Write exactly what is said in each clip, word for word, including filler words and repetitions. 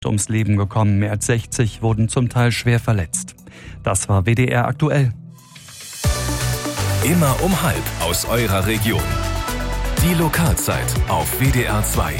ums Leben gekommen. Mehr als sechzig wurden zum Teil schwer verletzt. Das war W D R aktuell. Immer um halb aus eurer Region. Die Lokalzeit auf W D R zwei.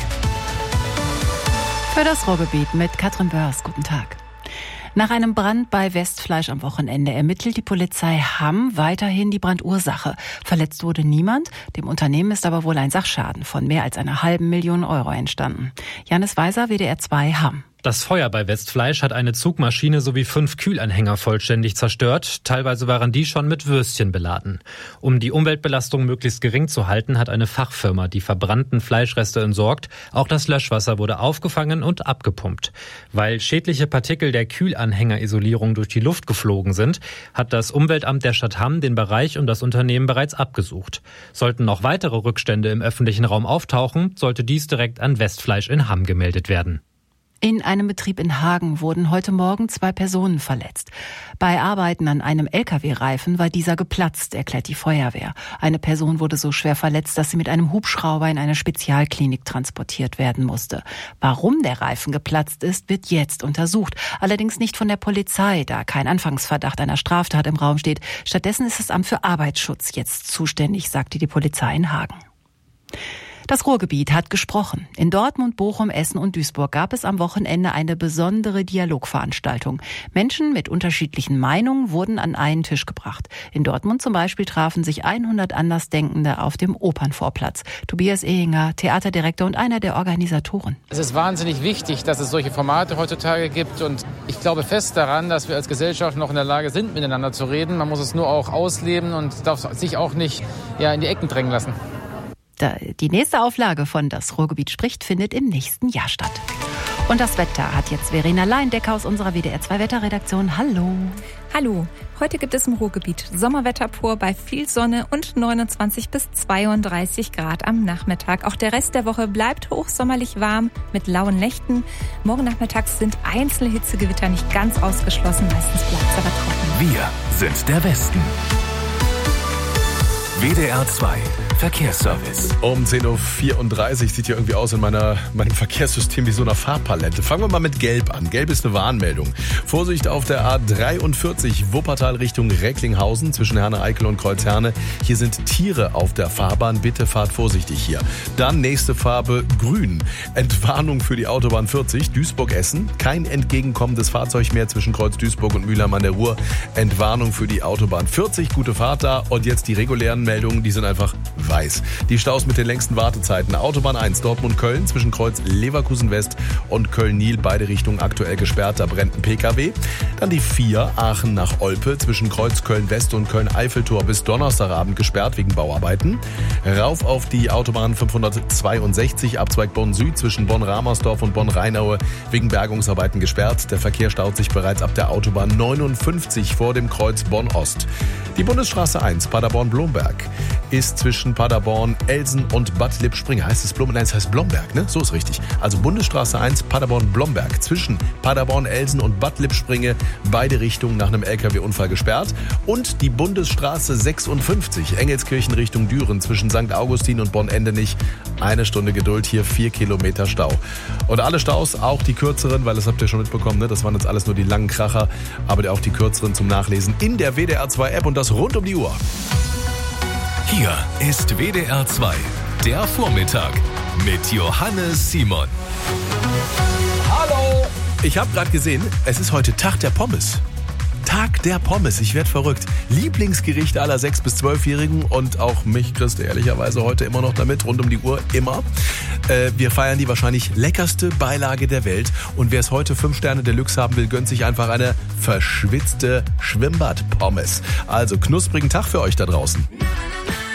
Für das Ruhrgebiet mit Katrin Börs. Guten Tag. Nach einem Brand bei Westfleisch am Wochenende ermittelt die Polizei Hamm weiterhin die Brandursache. Verletzt wurde niemand. Dem Unternehmen ist aber wohl ein Sachschaden von mehr als einer halben Million Euro entstanden. Janis Weiser, W D R zwei Hamm. Das Feuer bei Westfleisch hat eine Zugmaschine sowie fünf Kühlanhänger vollständig zerstört. Teilweise waren die schon mit Würstchen beladen. Um die Umweltbelastung möglichst gering zu halten, hat eine Fachfirma die verbrannten Fleischreste entsorgt. Auch das Löschwasser wurde aufgefangen und abgepumpt. Weil schädliche Partikel der Kühlanhängerisolierung durch die Luft geflogen sind, hat das Umweltamt der Stadt Hamm den Bereich und das Unternehmen bereits abgesucht. Sollten noch weitere Rückstände im öffentlichen Raum auftauchen, sollte dies direkt an Westfleisch in Hamm gemeldet werden. In einem Betrieb in Hagen wurden heute Morgen zwei Personen verletzt. Bei Arbeiten an einem L K W-Reifen war dieser geplatzt, erklärt die Feuerwehr. Eine Person wurde so schwer verletzt, dass sie mit einem Hubschrauber in eine Spezialklinik transportiert werden musste. Warum der Reifen geplatzt ist, wird jetzt untersucht. Allerdings nicht von der Polizei, da kein Anfangsverdacht einer Straftat im Raum steht. Stattdessen ist das Amt für Arbeitsschutz jetzt zuständig, sagte die Polizei in Hagen. Das Ruhrgebiet hat gesprochen. In Dortmund, Bochum, Essen und Duisburg gab es am Wochenende eine besondere Dialogveranstaltung. Menschen mit unterschiedlichen Meinungen wurden an einen Tisch gebracht. In Dortmund zum Beispiel trafen sich hundert Andersdenkende auf dem Opernvorplatz. Tobias Ehinger, Theaterdirektor und einer der Organisatoren. Es ist wahnsinnig wichtig, dass es solche Formate heutzutage gibt. Und ich glaube fest daran, dass wir als Gesellschaft noch in der Lage sind, miteinander zu reden. Man muss es nur auch ausleben und darf sich auch nicht ja, in die Ecken drängen lassen. Die nächste Auflage von Das Ruhrgebiet spricht findet im nächsten Jahr statt. Und das Wetter hat jetzt Verena Leindecker aus unserer W D R zwei Wetterredaktion. Hallo. Hallo. Heute gibt es im Ruhrgebiet Sommerwetter pur bei viel Sonne und neunundzwanzig bis zweiunddreißig Grad am Nachmittag. Auch der Rest der Woche bleibt hochsommerlich warm mit lauen Nächten. Morgen nachmittags sind einzelne Hitzegewitter nicht ganz ausgeschlossen. Meistens bleibt es aber trocken. Wir sind der Westen. W D R zwei Verkehrsservice. Um zehn Uhr vierunddreißig sieht ja irgendwie aus in meiner, meinem Verkehrssystem wie so einer Farbpalette. Fangen wir mal mit Gelb an. Gelb ist eine Warnmeldung. Vorsicht auf der A dreiundvierzig Wuppertal Richtung Recklinghausen zwischen Herne-Eickel und Kreuzherne. Hier sind Tiere auf der Fahrbahn. Bitte fahrt vorsichtig hier. Dann nächste Farbe Grün. Entwarnung für die Autobahn vierzig Duisburg-Essen. Kein entgegenkommendes Fahrzeug mehr zwischen Kreuz Duisburg und Mülheim an der Ruhr. Entwarnung für die Autobahn vierzig. Gute Fahrt da. Und jetzt die regulären Meldungen. Die sind einfach weiß. Die Staus mit den längsten Wartezeiten. Autobahn eins Dortmund-Köln zwischen Kreuz Leverkusen-West und Köln-Nil. Beide Richtungen aktuell gesperrt. Da brennt ein P K W. Dann die vier Aachen nach Olpe zwischen Kreuz Köln-West und Köln-Eiffeltor bis Donnerstagabend gesperrt wegen Bauarbeiten. Rauf auf die Autobahn fünfhundertzweiundsechzig Abzweig Bonn-Süd zwischen Bonn-Ramersdorf und Bonn-Rheinaue wegen Bergungsarbeiten gesperrt. Der Verkehr staut sich bereits ab der Autobahn neunundfünfzig vor dem Kreuz Bonn-Ost. Die Bundesstraße eins Paderborn-Blomberg ist zwischen Paderborn, Elsen und Bad Lippspringe. Heißt es Blomberg? Nein, es heißt Blomberg, ne? So ist richtig. Also Bundesstraße eins Paderborn-Blomberg zwischen Paderborn, Elsen und Bad Lippspringe. Beide Richtungen nach einem L K W-Unfall gesperrt. Und die Bundesstraße sechsundfünfzig Engelskirchen Richtung Düren zwischen Sankt Augustin und Bonn-Endenich. Eine Stunde Geduld, hier vier Kilometer Stau. Und alle Staus, auch die kürzeren, weil das habt ihr schon mitbekommen, ne? Das waren jetzt alles nur die langen Kracher, aber auch die kürzeren zum Nachlesen in der W D R zwei App und das rund um die Uhr. Hier ist W D R zwei, der Vormittag mit Johannes Simon. Hallo! Ich habe gerade gesehen, es ist heute Tag der Pommes. Tag der Pommes, ich werde verrückt. Lieblingsgericht aller sechs- bis zwölfjährigen und auch mich kriegst du ehrlicherweise heute immer noch damit, rund um die Uhr, immer. Äh, wir feiern die wahrscheinlich leckerste Beilage der Welt und wer es heute fünf Sterne Deluxe haben will, gönnt sich einfach eine verschwitzte Schwimmbad-Pommes. Also knusprigen Tag für euch da draußen.